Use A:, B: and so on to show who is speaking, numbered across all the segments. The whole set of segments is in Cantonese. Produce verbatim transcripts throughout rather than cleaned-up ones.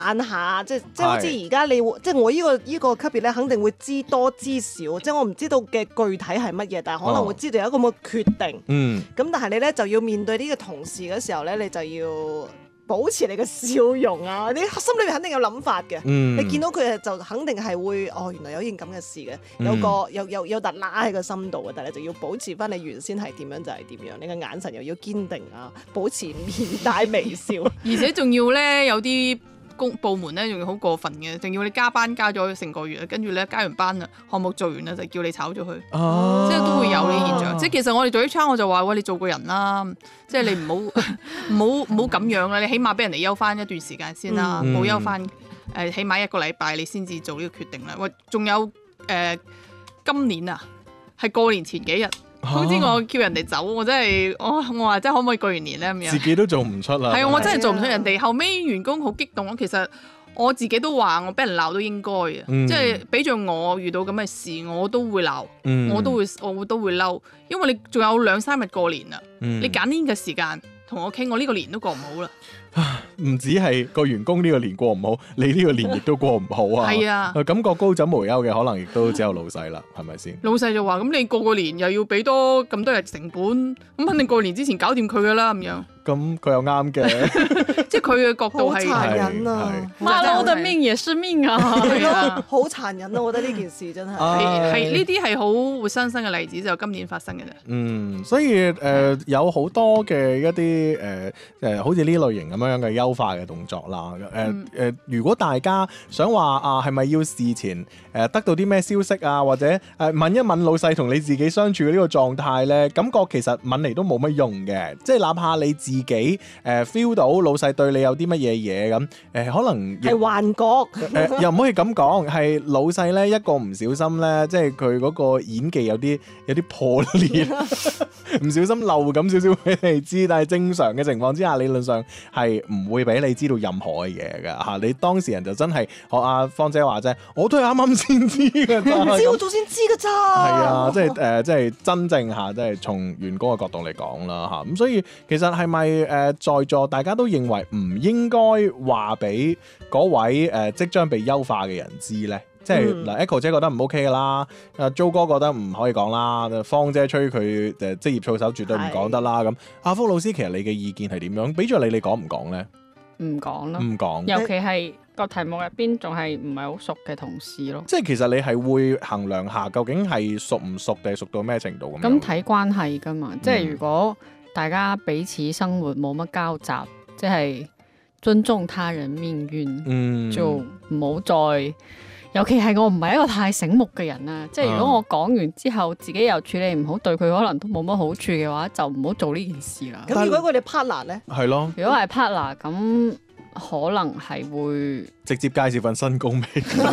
A: 下，即係即係好似而家你會，即係我呢個呢個級別咧，肯定會知多知少，即係我唔知道嘅具體係乜嘢，但係可能會知道有一個咁嘅決定。嗯。咁但係你咧就要面對呢個同事嘅時候咧，你就要保持你嘅笑容啊！你心裏面肯定有諗法嘅。嗯、你見到佢就肯定係會哦，原來有件咁嘅事嘅，有個有有有笪拉喺個心度嘅，但係你就要保持翻你原先係點樣就係點樣，你嘅眼神又要堅定啊，保持面帶微笑，
B: 而且仲要咧有啲公部門咧仲要好過分嘅，仲要你加班加咗成個月，跟住咧加完班啦，項目做完啦就叫你炒咗佢，啊、即係都會有呢啲現象。即係其實我哋做 H R 我就話喂，你做個人啦，即係你唔好唔好唔好咁樣啦，你起碼俾人哋休翻一段時間先啦，冇、嗯、休翻誒、呃、起碼一個禮拜你先至做呢個決定啦。喂，仲有誒、呃、今年啊係過年前幾日。好似我叫人哋走，我真係我我話真係可唔可以過完年咧咁樣？
C: 自己都做唔出啦。
B: 係啊，我真係做唔出。人哋後尾員工好激動，其實我自己都話我俾人鬧都應該嘅，嗯、即係俾著我遇到咁嘅事，我都會鬧，嗯、我都會我都會嬲，因為你仲有兩三日過年啦，嗯、你揀呢個時間同我傾，我呢個年都過唔好啦。
C: 唔止係個員工呢個年過唔好，你呢個年亦都過唔好啊！係啊，感覺高枕無憂嘅可能亦都只有老細啦，係咪先？
B: 老細就話：咁你過個年又要俾多咁多日成本，咁肯定過年之前搞掂佢噶啦咁樣。
C: 咁佢又啱嘅，
B: 即係佢嘅角度係
A: 好殘忍啊！
B: 馬騮的命也是命啊，係啊，
A: 好殘忍啊！我覺得呢件事真係
B: 係呢啲係好活生生嘅例子，就今年發生嘅啫。
C: 嗯，所以誒、呃、有好多嘅一啲誒誒，好似呢類型咁樣嘅優化嘅動作啦。誒、呃、誒、呃，如果大家想話啊，係咪要事前誒、呃、得到啲咩消息啊，或者誒、呃、問一問老細同你自己相處嘅呢個狀態咧，感覺其實問嚟都冇乜用嘅，即係哪怕你自己誒 feel 到老細對你有啲乜嘢嘢咁，誒可能
A: 係幻覺，誒、
C: 呃、又唔可以咁講，係老細咧一個唔小心咧，即係佢嗰個演技有啲有啲破裂，唔小心漏咁少少俾你知，但係正常嘅情況之下，理論上係唔會俾你知道任何嘅嘢㗎嚇。你當事人就真係學阿芳姐話啫，我都係啱啱先知㗎，
A: 唔知我早先知㗎咋。
C: 係啊，即係誒，即係真正嚇，即係從員工嘅角度嚟講啦嚇。咁所以其實係咪誒在座大家都認為唔應該話俾嗰位誒即將被優化嘅人知咧？即係嗱 Echo 姐覺得唔 OK 噶啦，阿 Jo 哥覺得唔可以講啦，芳姐吹佢誒職業操守絕對唔講得啦。咁阿福老師其實你嘅意見係點樣？俾咗你，你講唔講咧？
D: 唔講咯，
C: 唔講。
D: 尤其係個題目入邊仲係唔係好熟嘅同事咯。
C: 即係其實你係會衡量下究竟係熟唔熟定係熟到咩程度咁樣？
D: 咁睇關係噶嘛，嗯、即係如果大家彼此生活冇乜交集，即係尊重他人命運，嗯、就唔好再。尤其係我唔係一個太醒目嘅人啊，即係如果我講完之後自己又處理唔好，對佢可能都冇乜好處嘅話，就唔好做呢件事啦。
A: 咁如果佢哋 partner 咧，
C: 係咯，
D: 如果係 partner 咁可能係會
C: 直接介紹份新工俾佢。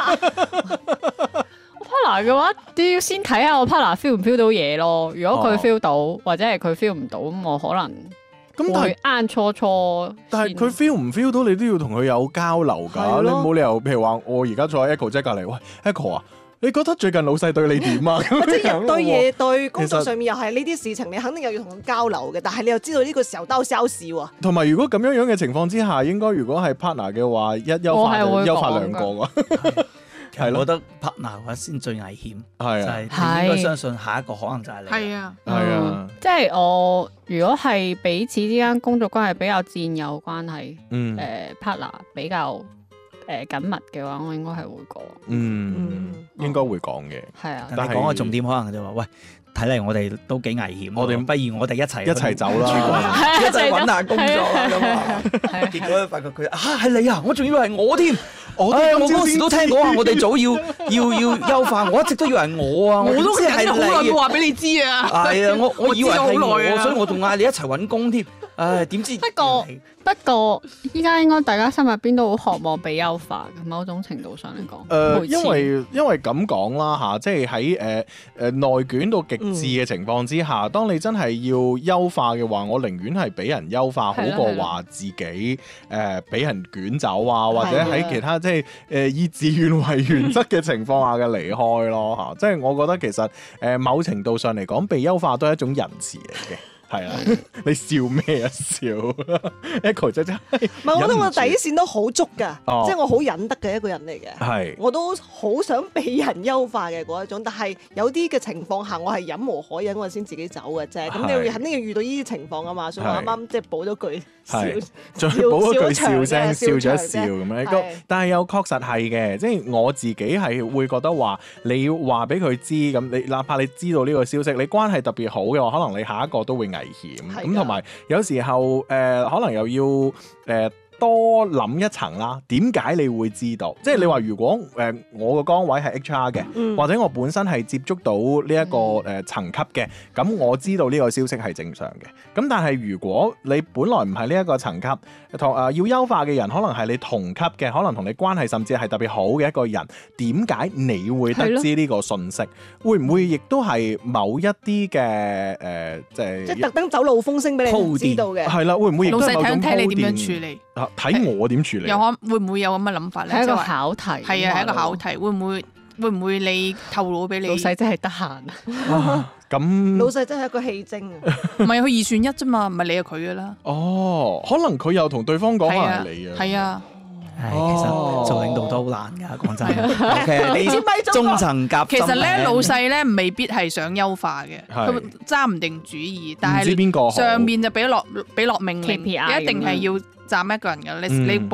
D: 我 partner 嘅話都要先睇下我 partner feel 唔 feel 到嘢咯。如果佢 feel 到、哦、或者係佢 feel 唔到，咁我可能。咁但係啱初初，
C: 但係佢 feel 唔 feel 到你都要同佢有交流㗎，你冇理由譬如話我而家坐喺 Echo 姐隔離，喂 Echo 啊，你覺得最近老細對你點啊？
A: 或者日對夜對，工作上面又係呢啲事情，你肯定又要同佢交流嘅，但係你又知道呢個時候兜銷事喎。同
C: 埋如果咁樣樣嘅情況之下，應該如果係 partner 嘅話，一優化優化兩個㗎。
E: 係，我覺得 partner 嘅話先最危險，
C: 係
E: 就係你應該相信下一個可能就係你。
B: 係啊，
C: 係啊，
D: 即係我如果係彼此之間工作關係比較戰友關係，誒 partner 比較誒緊密嘅話，我應該係會講。
C: 嗯，應該會講嘅。
D: 係啊，
E: 但係講個重點可能就話喂。睇嚟我哋都幾危險，我哋不如我哋一齊
C: 一齊走啦，
E: 一齊揾下工作啦咁啊！結果發覺佢啊係你啊，我仲以為係我添，我我嗰時都聽講話我哋早要要要優化，我一直都以為係我啊，
B: 我都忍咗好耐冇話俾你知啊！
E: 係啊，我我以為係我，所以我仲嗌你一齊揾工添。唉，點知？
D: 不過不過，依家應該大家心入邊都好渴望被優化嘅，某種程度上嚟講。誒、
C: 呃，因為因為咁講啦嚇，即係喺誒誒內卷到極致嘅情況之下，嗯、當你真係要優化嘅話，我寧願係俾人優化，好過話自己誒俾、呃、人捲走啊，或者喺其他即係誒以自願為原則嘅情況下嘅離開咯嚇。即係我覺得其實誒、呃、某程度上嚟講，被優化都係一種仁慈嚟嘅。 係啊，你笑咩啊笑 ？Echo 姐姐，
A: 唔係，我覺得我底線都好足㗎，
C: 哦、
A: 即係我好忍得嘅一個人嚟嘅。係是，我都好想被人優化嘅嗰一種，但係有啲嘅情況下，我係忍無可忍，我先自己走嘅啫。咁是你肯定要遇到呢啲情況啊嘛，所以我啱啱即係補咗句笑，
C: 再補咗句笑聲，笑咗
A: 一
C: 笑咁樣。但係又確實係嘅，即係我自己係會覺得話，你要話俾佢知咁，你哪怕你知道呢個消息，你關係特別好嘅話，可能你下一個都會危險。咁同埋有時候誒、呃，可能又要誒。呃多諗一層啦，點解你會知道？即係你話如果誒、呃、我個崗位係 H R 嘅，嗯、或者我本身係接觸到呢一個誒層級嘅，咁我知道呢個消息係正常嘅。咁但係如果你本來唔係呢一個層級，同誒、呃、要優化嘅人，可能係你同級嘅，可能同你關係甚至係特別好嘅一個人，點解你會得知呢個信息？會唔會亦都係某一啲嘅誒，即係
A: 即係特登走漏風聲俾你知道嘅？係
C: 啦，會唔會亦都係某種鋪墊？
B: 老細睇睇你點樣處理？
C: 睇我點處理？
B: 有可會唔會有咁嘅諗法咧？
D: 係一個考題。
B: 係啊，係一個考題。會唔會會唔會你透露俾你？
D: 老細真係得閒啊！
C: 咁
A: 老細真係一個戲精啊！
B: 唔係佢二選一啫嘛，唔係你係佢噶啦。
C: 哦，可能佢又同對方講可能係你啊。
B: 係啊。
E: 係，其實做領導都好難㗎，講真。OK，你中層夾心。
B: 其實咧，老細咧未必係想優化嘅，佢揸唔定主意，但係上面就俾落俾落命令，一定係要站一個人㗎。你你。